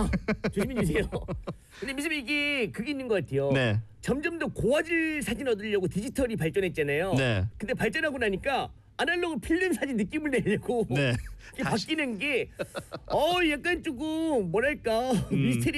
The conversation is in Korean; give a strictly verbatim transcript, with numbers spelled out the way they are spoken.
아, 조심히 주세요. 근데 미스비 이게 그게 있는 것 같아요. 네. 점점 더 고화질 사진 얻으려고 디지털이 발전했잖아요. 네. 근데 발전하고 나니까 아날로그 필름 사진 느낌을 내려고 네. 이게 바뀌는 게 어 약간 조금 뭐랄까 미스테리